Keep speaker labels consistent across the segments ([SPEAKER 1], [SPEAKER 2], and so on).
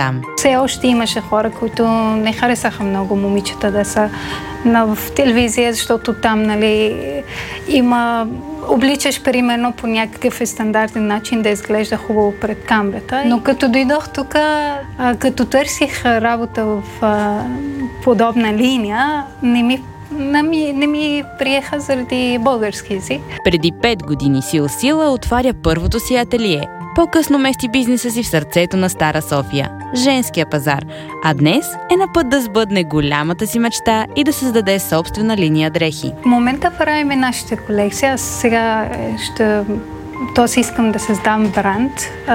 [SPEAKER 1] там.
[SPEAKER 2] Все още имаше хора, които не харесаха много момичета да са в телевизия, защото там, нали, обличаш примерно по някакъв стандартен начин да изглежда хубаво пред камерата. Но като дойдох тук, като търсих работа в подобна линия, не ми приеха заради български език.
[SPEAKER 1] Преди 5 години Сила отваря първото си ателие. По-късно мести бизнеса си в сърцето на Стара София – женския пазар. А днес е на път да сбъдне голямата си мечта и да създаде собствена линия дрехи.
[SPEAKER 2] В момента правим нашите колекции. Аз сега искам да създам бранд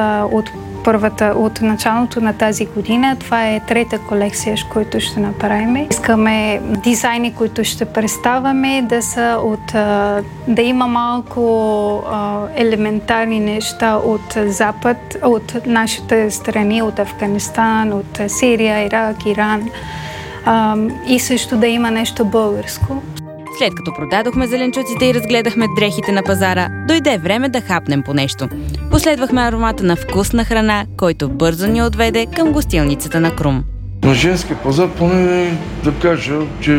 [SPEAKER 2] от началото на тази година. Това е трета колекция, която ще направим. Искаме дизайни, които ще представяме, да има малко елементарни неща от Запад, от нашите страни, от Афганистан, от Сирия, Ирак, Иран. И също да има нещо българско.
[SPEAKER 1] След като продадохме зеленчуците и разгледахме дрехите на пазара, дойде време да хапнем по нещо. Последвахме аромата на вкусна храна, който бързо ни отведе към гостилницата на Крум.
[SPEAKER 3] На женския пазар поне да кажа, че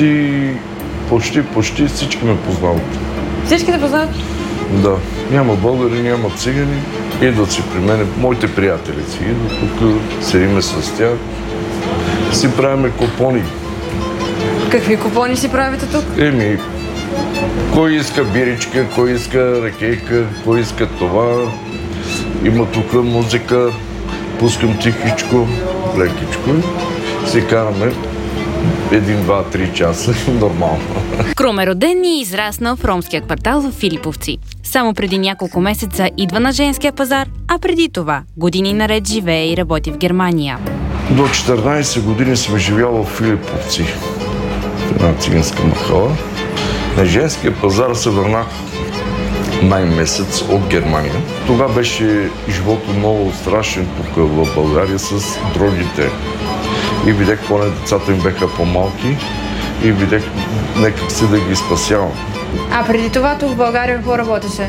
[SPEAKER 3] почти всички ме познават.
[SPEAKER 1] Всички те познават?
[SPEAKER 3] Да. Няма българи, няма цигани. Идват си при мен, моите приятели си идват тук, седиме с тях, си правиме купони.
[SPEAKER 1] Какви купони си правите тук?
[SPEAKER 3] Кой иска биричка, кой иска ракейка, кой иска това. Има тук музика, пускам тихичко, лекичко. Си караме 1, 2, 3 часа, нормално.
[SPEAKER 1] Крум е роден и израснал в ромския квартал в Филиповци. Само преди няколко месеца идва на женския пазар, а преди това години наред живее и работи в Германия.
[SPEAKER 3] До 14 години съм живял в Филиповци, в една циганска махала. На женския пазар се върнах май месец от Германия. Тогава беше живото много страшен тук в България с дрогите. И видях, поне децата им беха по-малки и видях някак си да ги спасявам.
[SPEAKER 1] А преди това тук в България какво работеше?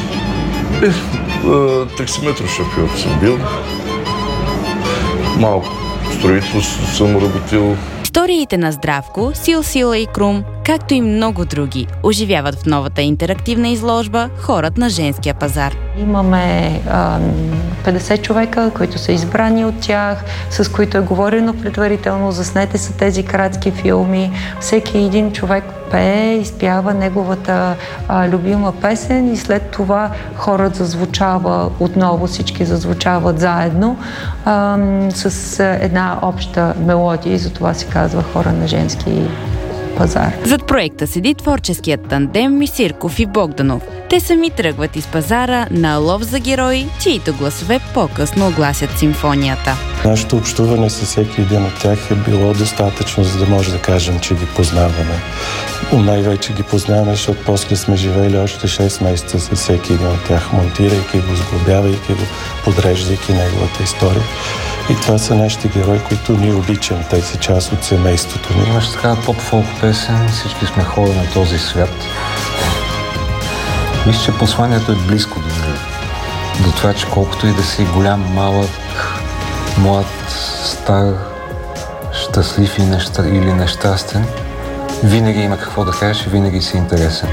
[SPEAKER 3] Таксиметро шофьор съм бил. Малко строителство съм работил.
[SPEAKER 1] Историите на Здравко, Сила и Крум, както и много други, оживяват в новата интерактивна изложба "Хорът на женския пазар".
[SPEAKER 4] Имаме 50 човека, които са избрани от тях, с които е говорено предварително, заснете са тези кратки филми. Всеки един човек пее, изпява неговата любима песен и след това хорът зазвучава отново, всички зазвучават заедно с една обща мелодия и затова се казва "Хора на женски пазар".
[SPEAKER 1] Зад проекта седи творческият тандем Мисирков и Богданов. Те сами тръгват из пазара на лов за герои, чието гласове по-късно огласят симфонията.
[SPEAKER 5] Нашето общуване с всеки един от тях е било достатъчно, за да може да кажем, че ги познаваме. Най-вече ги познаваме, защото после сме живели още 6 месеца с всеки един от тях, монтирайки го, сглобявайки го, подреждайки неговата история. И това са нашите герои, които ние обичам. Те са част от семейството ни.
[SPEAKER 6] Имаш така поп-фолк песен, всички сме хора на този свят. Мисля, че посланието е близко до това, че колкото и да си голям, малък, млад, стар, щастлив или нещастен, винаги има какво да кажеш и винаги си интересен.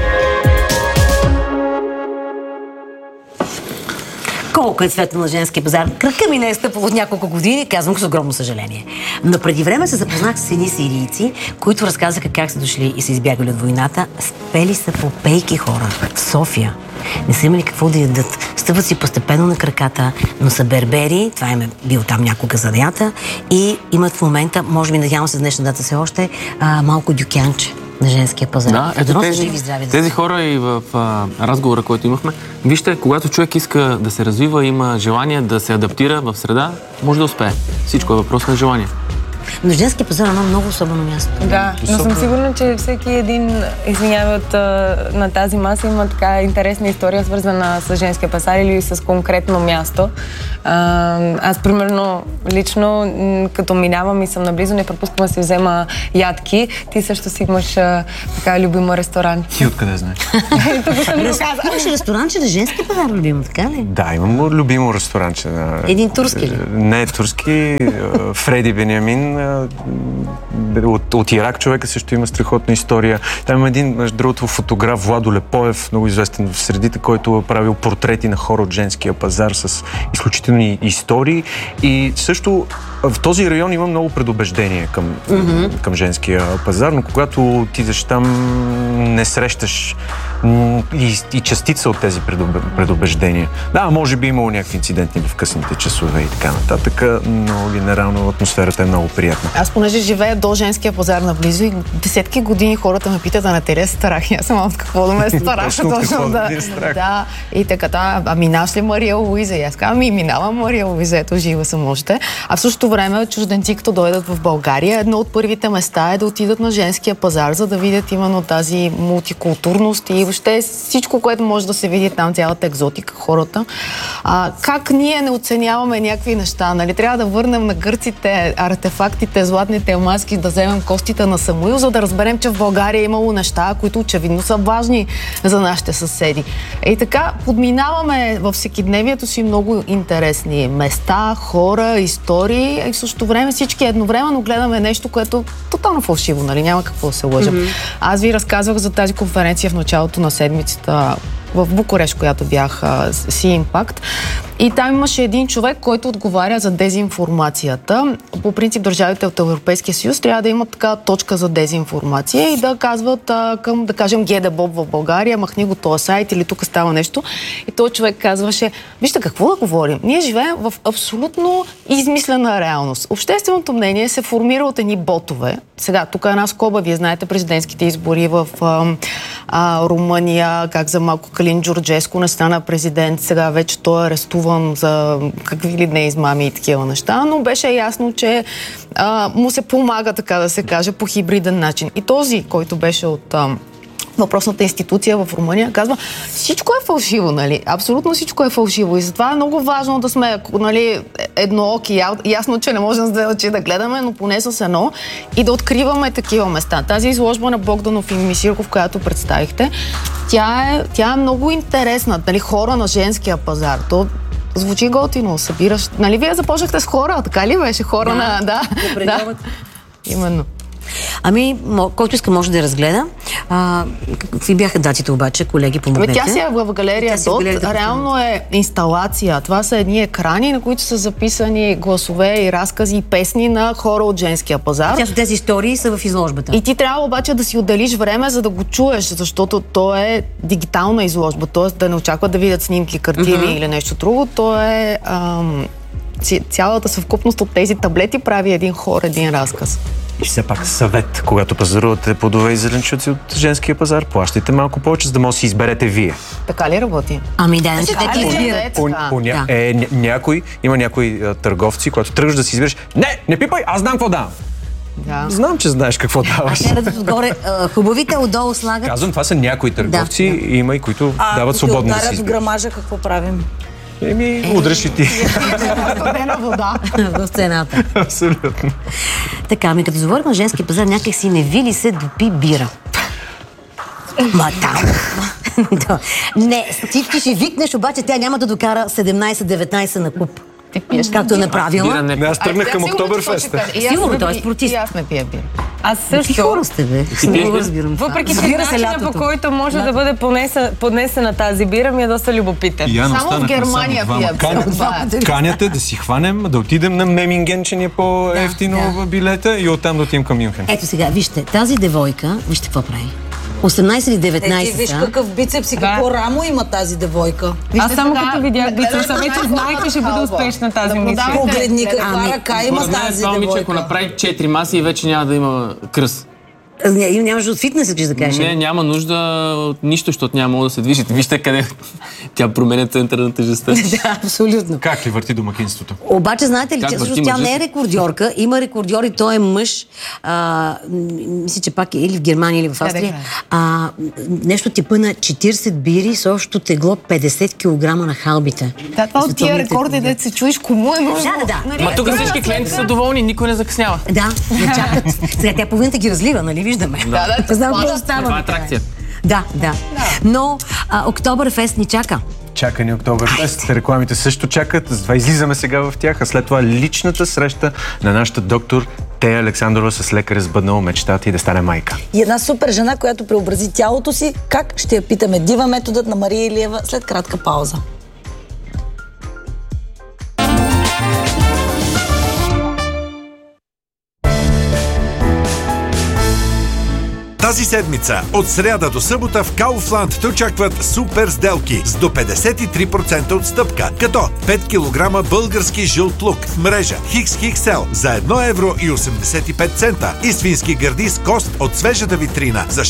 [SPEAKER 7] Колко е цветно на женския пазар. Кръка ми не е стъпало от няколко години, казвам с огромно съжаление. Но преди време се запознах с едни сирийци, които разказаха как са дошли и са избягали от войната. Спели са попейки хора в София. Не са имали какво да ядат. Стъпват си постепенно на краката, но са бербери, това им е бил там някога занаята, и имат в момента, може би надявам се с днешна дата все още, малко дюкянче на женския пазар.
[SPEAKER 8] Да, ето тези хора и в разговора, който имахме. Вижте, когато човек иска да се развива, има желание да се адаптира в среда, може да успее. Всичко е въпрос на желание.
[SPEAKER 7] Но женския пазар е едно много особено място.
[SPEAKER 9] Да, но съм сигурна, че всеки един, извинявай, на тази маса има така интересна история, свързана с женския пазар или с конкретно място. Аз, примерно, лично, като минавам и съм наблизо, не пропускам да си взема ядки. Ти също си имаш така любима ресторант.
[SPEAKER 10] Ти откъде знаеш?
[SPEAKER 7] Имаш ресторанче на женски пазар, любимо, така ли?
[SPEAKER 10] Да, имам любимо ресторанче.
[SPEAKER 7] Един турски ли?
[SPEAKER 10] Не, турски. Фреди Бениамин. От Ирак човека също има страхотна история. Там има един, между другото, фотограф Владо Лепоев, много известен в средите, който е правил портрети на хора от женския пазар с изключителни истории. И също в този район има много предубеждение към женския пазар, но когато отидеш там, не срещаш и частица от тези предубеждения. Да, може би имало някакви инциденти в късните часове и така нататък, но генерално атмосферата е много приятна.
[SPEAKER 9] Аз понеже живея до женския пазар наблизо и десетки години хората ме питат, а на те ли е страх? Аз съм от какво да ме е страх. Точно да. И така, минаш ли Мария Луиза? И аз казвам, минавам Мария Луиза, ето жива съм още. А в същото време чужденци, като дойдат в България, едно от първите места е да отидат на женския пазар, за да видят именно тази мултикултурност и въобще всичко, което може да се види там, цялата екзотика, хората. Как ние не оценяваме някакви неща? Нали? Трябва да върнем на гърците артефактите, златните маски, да вземем костите на Самуил, за да разберем, че в България е имало неща, които очевидно са важни за нашите съседи. И така, подминаваме във всекидневието си много интересни места, хора, истории и в същото време всички едновременно гледаме нещо, което е тотално фалшиво, нали? Няма какво да се лъжа. Аз ви разказвах за тази конференция в началото на седмицата в Букурещ, която бях Sea Impact. И там имаше един човек, който отговаря за дезинформацията. По принцип, държавите от Европейския съюз трябва да имат така точка за дезинформация и да казват към, да кажем, ГДБОБ в България, махни го този сайт или тук става нещо. И този човек казваше, вижте какво да говорим. Ние живеем в абсолютно измислена реалност. Общественото мнение се формира от едни ботове. Сега, тук е една скоба, вие знаете президентските избори в Румъния, как за малко Калин Джорджеско не стана президент, сега вече той е арестуван за какви ли не измами и такива неща, но беше ясно, че му се помага, така да се каже, по хибриден начин. И този, който беше от въпросната институция в Румъния, казва, всичко е фалшиво, нали? Абсолютно всичко е фалшиво. И затова е много важно да сме, нали, еднооки. Ясно, че не можем с две очи да гледаме, но поне с едно и да откриваме такива места. Тази изложба на Богданов и Мисирков, която представихте, тя е много интересна. Нали, хора на женския пазар. То звучи готино, събираш. Нали, вие започнахте с хора, така ли беше? Хора на... Да. Именно.
[SPEAKER 7] Ами, който иска може да я разгледа. Какви бяха датите обаче, колеги, помогнете?
[SPEAKER 9] Тя си е в галерия ДОТ. Реално е инсталация. Това са едни екрани, на които са записани гласове и разкази и песни на хора от женския пазар.
[SPEAKER 7] Част от тези истории са в изложбата.
[SPEAKER 9] И ти трябва обаче да си отделиш време, за да го чуеш, защото то е дигитална изложба. Т.е. да не очакват да видят снимки, картини или нещо друго. То е... цялата съвкупност от тези таблети прави един хор, един разказ.
[SPEAKER 10] И все пак съвет, когато пазарувате плодове и зеленчуци от женския пазар, плащайте малко повече, за да може да си изберете вие.
[SPEAKER 9] Така ли работи?
[SPEAKER 7] Ами да, те ти избират.
[SPEAKER 10] Има някои търговци, когато тръгваш да си избереш, не пипай, аз знам какво давам. Да. Знам, че знаеш какво даваш.
[SPEAKER 7] А те отгоре хубавите отдолу слагат.
[SPEAKER 10] Казвам, това са някои търговци, има и които дават свободно да си избереш.
[SPEAKER 11] А грамажа, какво правим?
[SPEAKER 10] Удреш и ти.
[SPEAKER 9] Студена вода.
[SPEAKER 7] В цената.
[SPEAKER 10] Абсолютно.
[SPEAKER 7] Така, ами като заговорим на женския пазар, някак си не ви ли се допи бира? Ма там. Не, ти ще викнеш, обаче тя няма да докара 17-19 на куп. Както е направила.
[SPEAKER 10] Аз тръгнах към Октоберфест.
[SPEAKER 7] Сигурно, той е спортист.
[SPEAKER 9] И аз не пия бира. Аз също.
[SPEAKER 7] Какви хора сте, бе? Много разбирам.
[SPEAKER 9] Въпреки че начинът, по който може да бъде поднесена тази бира, ми е доста любопитен.
[SPEAKER 11] Само в Германия пия бира.
[SPEAKER 10] Каняте да си хванем, да отидем на Меминген, че ни е по-ефтино билета и оттам да отидем към Мюнхен.
[SPEAKER 7] Ето сега, вижте, тази девойка, вижте какво прави. 18 или 19.
[SPEAKER 11] Ти виж какъв бицепс и какво рамо има тази девойка.
[SPEAKER 9] Аз само като видях бицепса, вече знаех, че ще бъде успешна тази мисия.
[SPEAKER 11] Погледни каква ръка има тази
[SPEAKER 8] девойка. Това момиче, ако направи 4 маси и вече няма да има кръст.
[SPEAKER 7] Нямаш от фитнес, искаш да кажеш?
[SPEAKER 8] Не, няма нужда от нищо, защото няма мога да се движите. Вижте къде тя променя центъра на тежестта.
[SPEAKER 7] Да, абсолютно.
[SPEAKER 10] Как ли върти домакинството?
[SPEAKER 7] Обаче, знаете ли, че тя не е рекордьорка. Има рекордьор и той е мъж. Мисля, че пак е или в Германия, или в Австрия. Нещо типа на 40 бири с общо тегло 50 кг на халбите.
[SPEAKER 9] Да, това от тия рекорди, да се чуеш кому е нужно.
[SPEAKER 7] Да.
[SPEAKER 8] Ма тук всички клиенти са доволни, никой не закъснява.
[SPEAKER 7] Да, не чакат. Сега тя половината ги разлива, нали виждаме?
[SPEAKER 9] Да.
[SPEAKER 7] Знам какво става.
[SPEAKER 8] Това е атракция.
[SPEAKER 7] Да. Но Октоберфест ни чака.
[SPEAKER 10] Чака ни Октоберфест. Рекламите също чакат. Затова излизаме сега в тях, а след това личната среща на нашата доктор Тея Александрова с лекаря, сбъднала мечтата и да стане майка.
[SPEAKER 11] И една супер жена, която преобрази тялото си. Как? Ще я питаме. Дива методът на Мария Илиева след кратка пауза.
[SPEAKER 12] Тази седмица, от сряда до събота в Kaufland те очакват супер сделки с до 53% отстъпка, като 5 кг български жълт лук в мрежа XXL за 1,85 евро и свински гърди с кост от свежата витрина за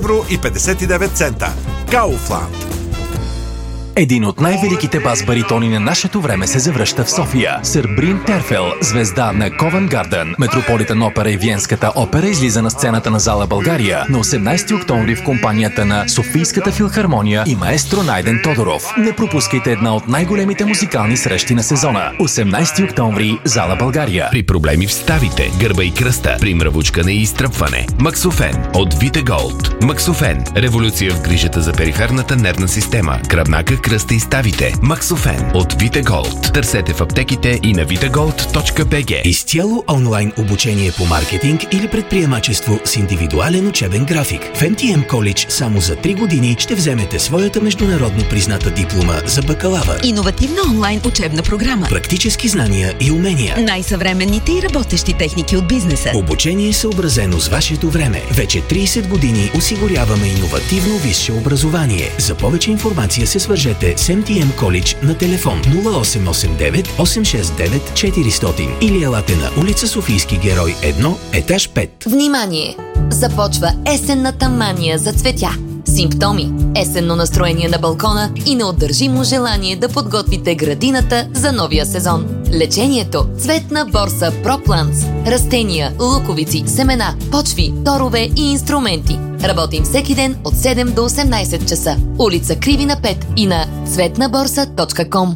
[SPEAKER 12] 6,59 евро. Kaufland.
[SPEAKER 13] Един от най-великите бас-баритони на нашето време се завръща в София. Сър Брин Терфел, звезда на Ковен Гарден, Метрополитен опера и Виенската опера, излиза на сцената на зала България на 18 октомври в компанията на Софийската филхармония и маестро Найден Тодоров. Не пропускайте една от най-големите музикални срещи на сезона. 18 октомври, зала България.
[SPEAKER 14] При проблеми в ставите, гърба и кръста, при мръвучкане и изтръпване. Максофен от Витеголд. Максофен. Революция в грижата за периферната нервна система, гръбнака, кръста и ставите. Максофен от Витеголд. Търсете в аптеките и на vitegold.bg.
[SPEAKER 15] Изцяло онлайн обучение по маркетинг или предприемачество с индивидуален учебен график. В MTM College само за 3 години ще вземете своята международно призната диплома за бакалавър.
[SPEAKER 16] Иновативна онлайн учебна програма.
[SPEAKER 15] Практически знания и умения.
[SPEAKER 16] Най-съвременните и работещи техники от бизнеса.
[SPEAKER 15] Обучение съобразено с вашето време. Вече 30 години осигуряваме иновативно висше образование. За повече информация се свържете с MTM College на телефон 0889 869 400 или елате на улица Софийски герой 1, етаж 5.
[SPEAKER 16] Внимание! Започва есенната мания за цветя. Симптоми, есенно настроение на балкона и неотдържимо желание да подготвите градината за новия сезон. Лечението – цветна борса ProPlants. Растения, луковици, семена, почви, торове и инструменти. Работим всеки ден от 7 до 18 часа. Улица Кривина 5 и на цветнаборса.com.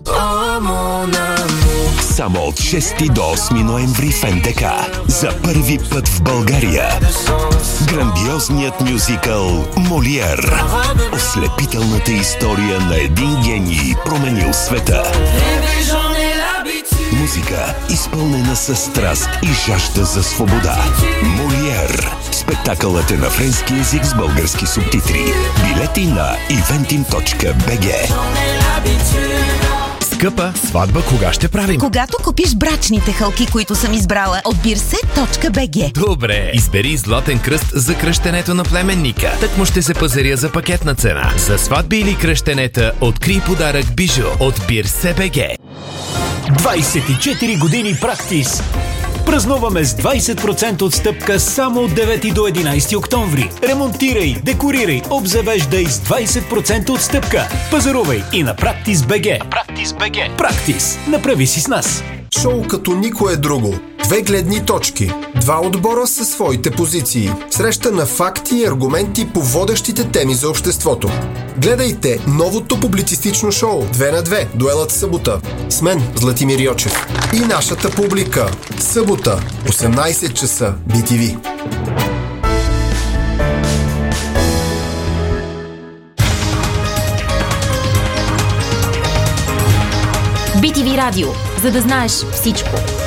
[SPEAKER 14] Само от 6 до 8 ноември в НДК. За първи път в България. Грандиозният мюзикъл Молиер. Ослепителната история на един гений, променил света. Музика, изпълнена със страст и жажда за свобода. Молиер. Спектакълът е на френски език с български субтитри. Билети на eventim.bg.
[SPEAKER 17] Скъпа, сватба кога ще правим?
[SPEAKER 16] Когато купиш брачните хълки, които съм избрала от birset.bg.
[SPEAKER 17] Добре, избери златен кръст за кръщенето на племенника. Так му ще се пазаря за пакетна цена. За сватби или кръщенета, открий подарък бижу от birset.bg.
[SPEAKER 15] 24 години практис. Празнуваме с 20% отстъпка само от 9 до 11 октомври. Ремонтирай, декорирай, обзавеждай с 20% отстъпка. Пазарувай и на Practice.bg. Practice. Направи си с нас.
[SPEAKER 18] Шоу като никое друго. Две гледни точки. Два отбора със своите позиции. Среща на факти и аргументи по водещите теми за обществото. Гледайте новото публицистично шоу 2 на 2. Дуелът в събота. С мен, Златимир Йочев. И нашата публика. Събота, 18 часа. BTV.
[SPEAKER 19] BTV Радио. За да знаеш всичко.